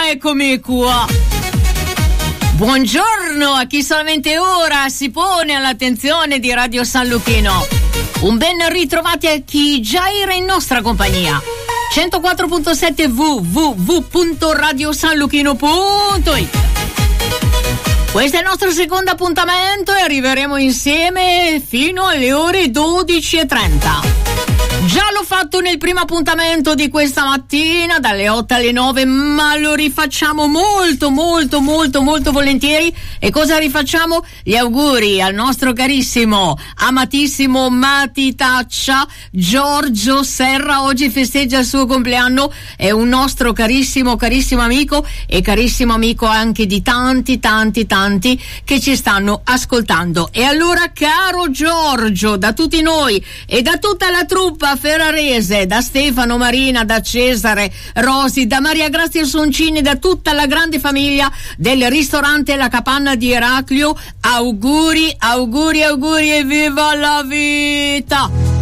eccomi qua. Buongiorno a chi solamente ora si pone all'attenzione di Radio San Luchino. Un ben ritrovati a chi già era in nostra compagnia. 104.7 www.radiosanluchino.it. Questo è il nostro secondo appuntamento e arriveremo insieme fino alle ore 12:30. Già l'ho fatto nel primo appuntamento di questa mattina dalle 8 alle 9, ma lo rifacciamo molto volentieri. E cosa rifacciamo? Gli auguri al nostro carissimo, amatissimo Matitaccia Giorgio Serra. Oggi festeggia il suo compleanno, è un nostro carissimo amico e carissimo amico anche di tanti che ci stanno ascoltando. E allora, caro Giorgio, da tutti noi e da tutta la truppa ferrarese, da Stefano, Marina, da Cesare, Rosi, da Maria Grazia Soncini, da tutta la grande famiglia del ristorante La Capanna di Eraclio, auguri e viva la vita!